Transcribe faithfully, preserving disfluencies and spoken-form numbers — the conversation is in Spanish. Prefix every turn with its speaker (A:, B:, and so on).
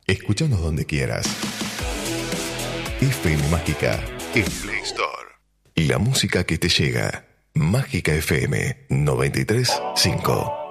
A: Escúchanos donde quieras. F M Mágica en Play Store. La música que te llega. Mágica F M noventa y tres punto cinco.